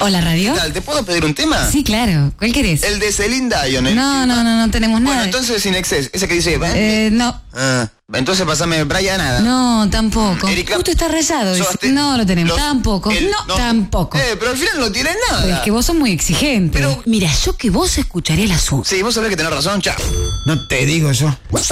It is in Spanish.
Hola, radio. ¿Qué tal? ¿Te puedo pedir un tema? Sí, claro. ¿Cuál querés? El de Celine Dion. No tenemos nada. Bueno, entonces In Excess, ese que dice... No. Entonces pasame Brian Nada. No, tampoco. Erika, Justo está rayado. No lo tenemos. Tampoco. No, tampoco. Pero al final no tiene nada. Pues es que vos sos muy exigente. Pero... Mira, yo que vos escucharé el asunto. Sí, vos sabés que tenés razón, chao. No te digo yo.